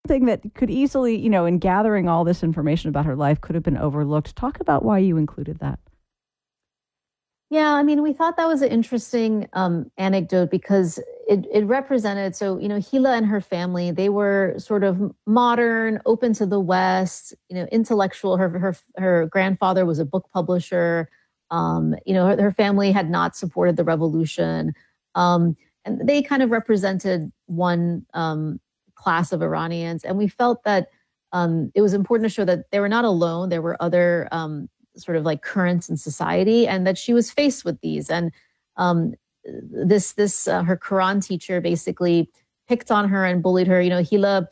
thing that could easily, in gathering all this information about her life, could have been overlooked. Talk about why you included that. Yeah, I mean, we thought that was an interesting anecdote because it represented, so, Gila and her family, they were sort of modern, open to the West, intellectual. Her grandfather was a book publisher. Her family had not supported the revolution. And they kind of represented one class of Iranians. And we felt that it was important to show that they were not alone. There were other sort of like currents in society, and that she was faced with these. And this her Quran teacher basically picked on her and bullied her. Hila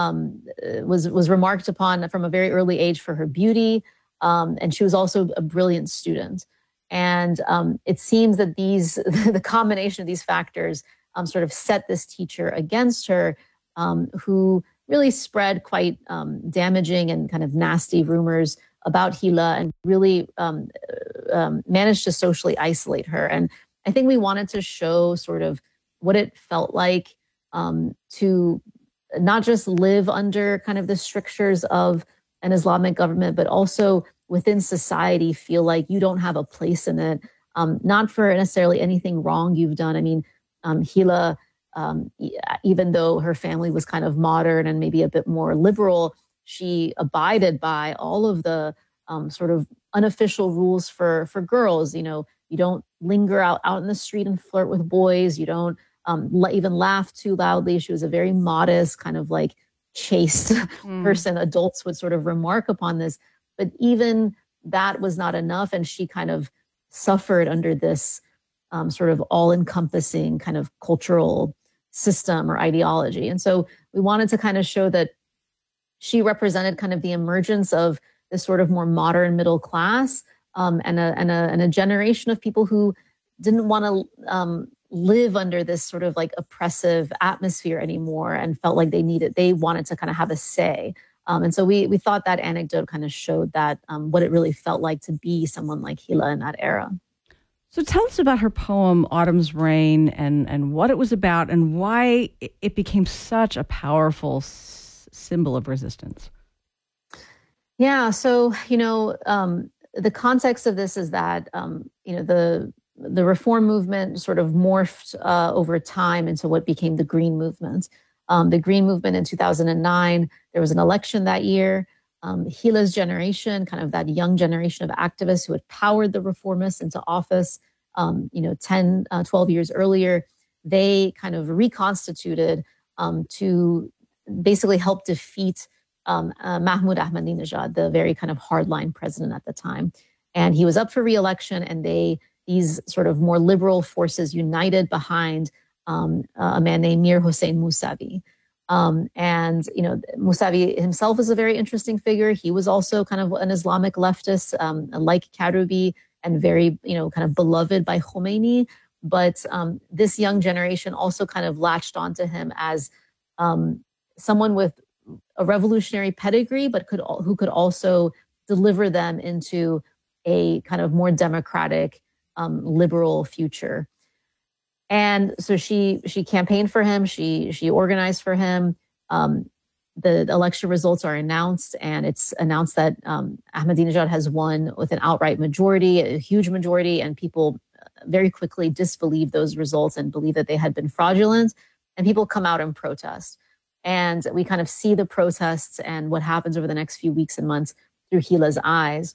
was remarked upon from a very early age for her beauty, and she was also a brilliant student. And it seems that the combination of these factors sort of set this teacher against her, who really spread quite damaging and kind of nasty rumors about Hila, and really managed to socially isolate her. And I think we wanted to show sort of what it felt like to not just live under kind of the strictures of an Islamic government, but also within society feel like you don't have a place in it, not for necessarily anything wrong you've done. I mean, Hila, even though her family was kind of modern and maybe a bit more liberal, she abided by all of the sort of unofficial rules for girls. You don't linger out in the street and flirt with boys. You don't even laugh too loudly. She was a very modest, kind of like chaste person. Adults would sort of remark upon this, but even that was not enough. And she kind of suffered under this sort of all-encompassing kind of cultural system or ideology. And so we wanted to kind of show that she represented kind of the emergence of this sort of more modern middle class, and a generation of people who didn't want to live under this sort of like oppressive atmosphere anymore, and felt like they wanted to kind of have a say. And so we thought that anecdote kind of showed that what it really felt like to be someone like Hila in that era. So tell us about her poem, Autumn's Rain, and what it was about, and why it became such a powerful symbol of resistance. Yeah, so, the context of this is that, the reform movement sort of morphed over time into what became the Green Movement. The Green Movement in 2009, there was an election that year. Hila's generation, kind of that young generation of activists who had powered the reformists into office, 10, 12 years earlier, they kind of reconstituted to basically help defeat Mahmoud Ahmadinejad, the very kind of hardline president at the time. And he was up for re-election, and these sort of more liberal forces united behind a man named Mir Hossein Mousavi. And Mousavi himself is a very interesting figure. He was also kind of an Islamic leftist, like Karoubi, and very, kind of beloved by Khomeini. But this young generation also kind of latched onto him as someone with a revolutionary pedigree, but who could also deliver them into a kind of more democratic, liberal future. And so she campaigned for him. She organized for him. The election results are announced, and it's announced that Ahmadinejad has won with an outright majority, a huge majority, and people very quickly disbelieve those results and believe that they had been fraudulent, and people come out and protest. And we kind of see the protests and what happens over the next few weeks and months through Hila's eyes.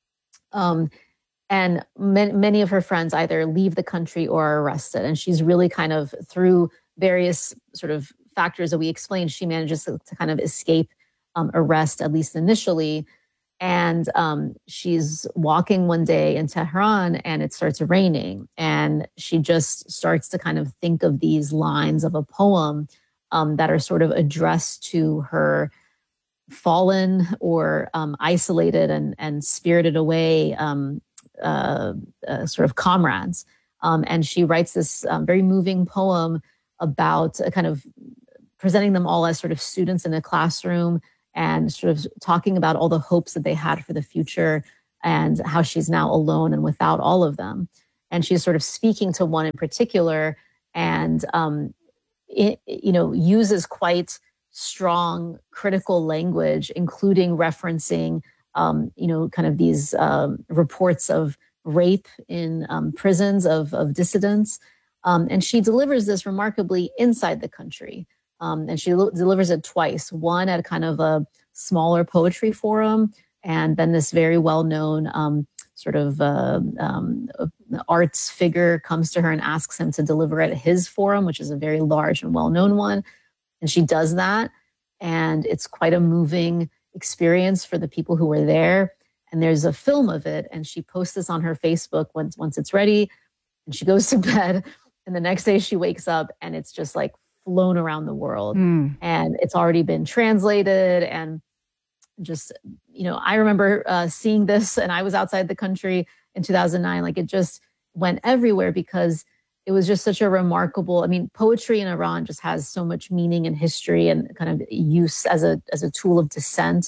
And many of her friends either leave the country or are arrested. And she's really kind of, through various sort of factors that we explained, she manages to kind of escape arrest, at least initially. And she's walking one day in Tehran, and it starts raining. And she just starts to kind of think of these lines of a poem that are sort of addressed to her fallen or isolated and spirited away sort of comrades. And she writes this very moving poem about kind of presenting them all as sort of students in a classroom, and sort of talking about all the hopes that they had for the future, and how she's now alone and without all of them. And she's sort of speaking to one in particular, and uses quite strong critical language, including referencing, kind of these reports of rape in prisons of dissidents. And she delivers this remarkably inside the country. And she delivers it twice, one at kind of a smaller poetry forum, and then this very well-known arts figure comes to her and asks him to deliver at his forum, which is a very large and well-known one. And she does that. And it's quite a moving experience for the people who were there. And there's a film of it. And she posts this on her Facebook once it's ready. And she goes to bed. And the next day she wakes up and it's just like flown around the world. And it's already been translated. And just, I remember seeing this, and I was outside the country in 2009. Like, it just went everywhere because it was just such a remarkable, poetry in Iran just has so much meaning and history and kind of use as a tool of dissent.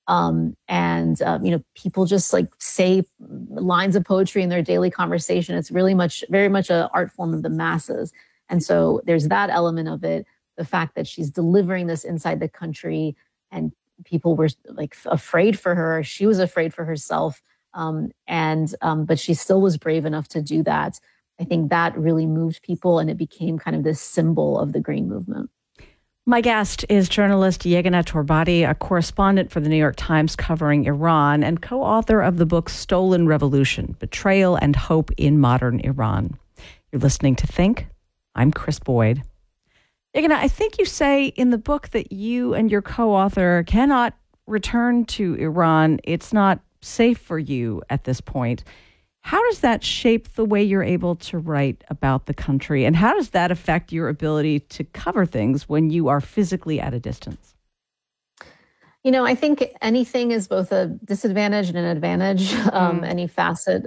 People just like say lines of poetry in their daily conversation. It's really very much an art form of the masses. And so there's that element of it, the fact that she's delivering this inside the country and people were like afraid for her. She was afraid for herself. But she still was brave enough to do that. I think that really moved people, and it became kind of this symbol of the Green Movement. My guest is journalist Yeganeh Torbati, a correspondent for the New York Times covering Iran and co-author of the book Stolen Revolution, Betrayal and Hope in Modern Iran. You're listening to Think. I'm Chris Boyd. Yeganeh, I think you say in the book that you and your co-author cannot return to Iran. It's not safe for you at this point. How does that shape the way you're able to write about the country? And how does that affect your ability to cover things when you are physically at a distance? I think anything is both a disadvantage and an advantage, any facet.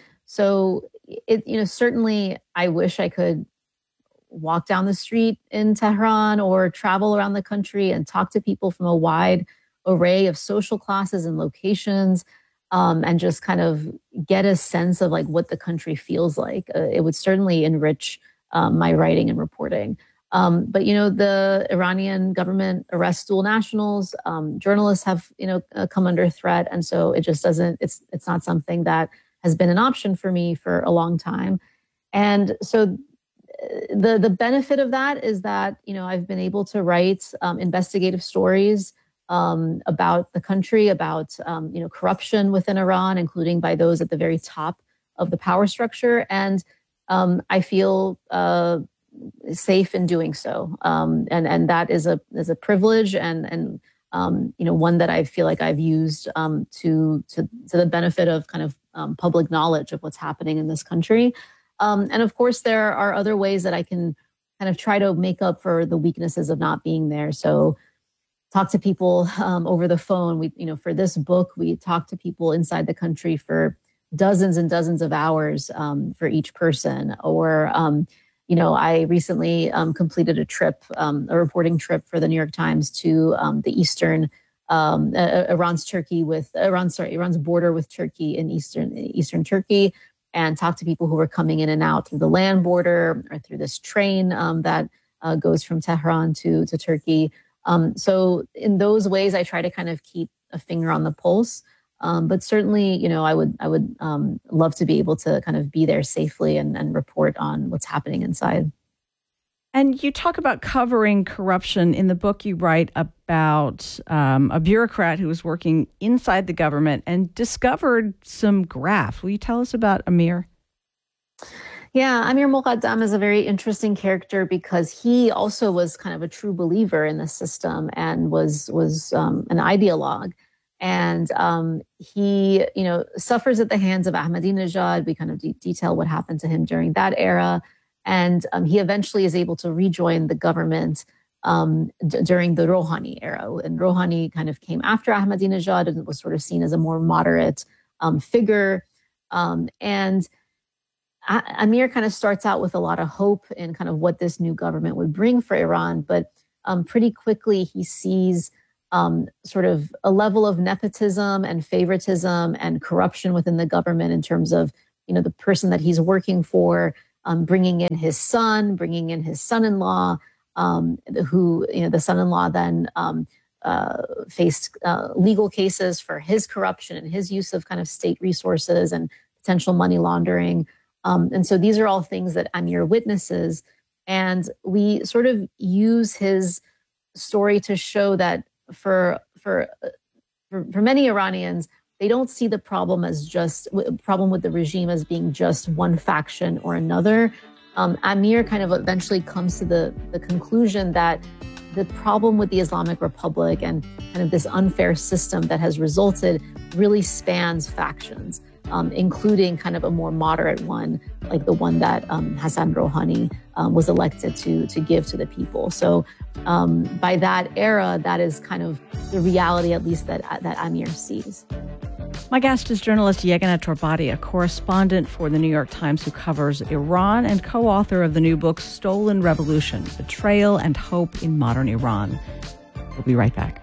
Certainly I wish I could walk down the street in Tehran or travel around the country and talk to people from a wide array of social classes and locations. And just kind of get a sense of like what the country feels like. It would certainly enrich my writing and reporting. But the Iranian government arrests dual nationals. Journalists have, come under threat. And so it just doesn't, it's not something that has been an option for me for a long time. And so the benefit of that is that, I've been able to write investigative stories about the country, about corruption within Iran, including by those at the very top of the power structure, and I feel safe in doing so, and that is a privilege, and one that I feel like I've used to the benefit of kind of public knowledge of what's happening in this country, and of course there are other ways that I can kind of try to make up for the weaknesses of not being there. So talk to people over the phone. We, for this book, we talked to people inside the country for dozens and dozens of hours for each person. Or, I recently completed a trip, a reporting trip for the New York Times to the eastern, Iran's border with Turkey in eastern Turkey, and talked to people who were coming in and out through the land border or through this train that goes from Tehran to Turkey. So in those ways, I try to kind of keep a finger on the pulse. But certainly, I would love to be able to kind of be there safely and report on what's happening inside. And you talk about covering corruption. In the book, you write about a bureaucrat who was working inside the government and discovered some graft. Will you tell us about Amir? Yeah, Amir Moqaddam is a very interesting character because he also was kind of a true believer in the system and was an ideologue. And he, suffers at the hands of Ahmadinejad. We kind of detail what happened to him during that era. And he eventually is able to rejoin the government during the Rouhani era. And Rouhani kind of came after Ahmadinejad and was sort of seen as a more moderate figure. And Amir kind of starts out with a lot of hope in kind of what this new government would bring for Iran, but pretty quickly he sees sort of a level of nepotism and favoritism and corruption within the government in terms of, the person that he's working for, bringing in his son-in-law, who, the son-in-law then faced legal cases for his corruption and his use of kind of state resources and potential money laundering. And so these are all things that Amir witnesses. And we sort of use his story to show that for many Iranians, they don't see the problem as just problem with the regime as being just one faction or another. Amir kind of eventually comes to the conclusion that the problem with the Islamic Republic and kind of this unfair system that has resulted really spans factions, including kind of a more moderate one, like the one that Hassan Rouhani was elected to give to the people. So by that era, that is kind of the reality, at least that Amir sees. My guest is journalist Yeganeh Torbati, a correspondent for the New York Times who covers Iran and co-author of the new book, Stolen Revolution: Betrayal and Hope in Modern Iran. We'll be right back.